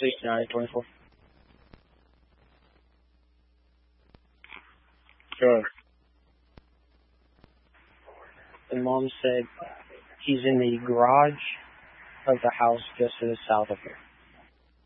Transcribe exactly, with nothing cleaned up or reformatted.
sixty-nine twenty-four. Sure. The mom said he's in the garage of the house just to the south of her.